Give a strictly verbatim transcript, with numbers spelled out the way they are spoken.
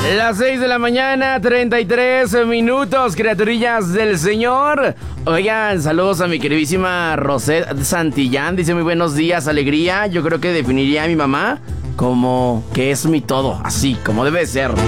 Las seis de la mañana, treinta y tres minutos, criaturillas del Señor. Oigan, saludos a mi queridísima Roset Santillán. Dice muy buenos días, alegría. Yo creo que definiría a mi mamá como que es mi todo, así como debe ser.